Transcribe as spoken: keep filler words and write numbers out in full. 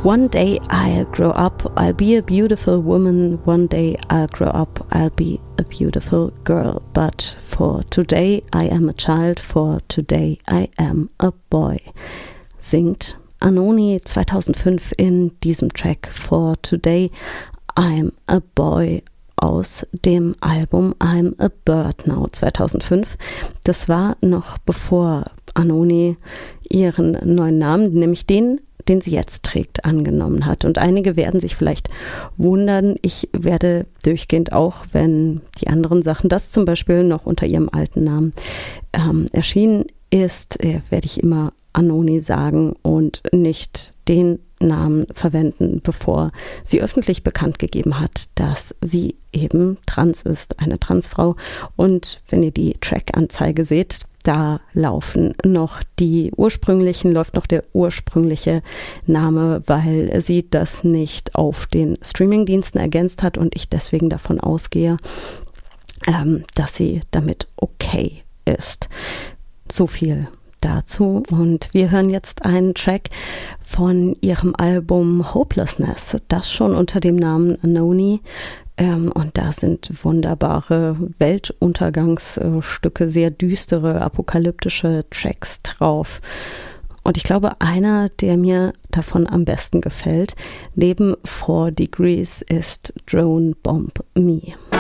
One day I'll grow up, I'll be a beautiful woman. One day I'll grow up, I'll be a beautiful girl. But for today I am a child, for today I am a boy. Singt Anohni zweitausendfünf in diesem Track For Today I'm a Boy aus dem Album I'm a Bird Now zweitausendfünf. Das war noch bevor Anohni ihren neuen Namen, nämlich den, den sie jetzt trägt, angenommen hat. Und einige werden sich vielleicht wundern, ich werde durchgehend auch, wenn die anderen Sachen, das zum Beispiel noch unter ihrem alten Namen ähm, erschienen ist, äh, werde ich immer Anohni sagen und nicht den Namen verwenden, bevor sie öffentlich bekannt gegeben hat, dass sie eben trans ist, eine Transfrau. Und wenn ihr die Track-Anzeige seht, da laufen noch die ursprünglichen, läuft noch der ursprüngliche Name, weil sie das nicht auf den Streamingdiensten ergänzt hat und ich deswegen davon ausgehe, ähm, dass sie damit okay ist. So viel dazu. Und wir hören jetzt einen Track von ihrem Album Hopelessness, das schon unter dem Namen Anohni. Ähm, und da sind wunderbare Weltuntergangsstücke, sehr düstere, apokalyptische Tracks drauf. Und ich glaube, einer, der mir davon am besten gefällt, neben Four Degrees, ist Drone Bomb Me.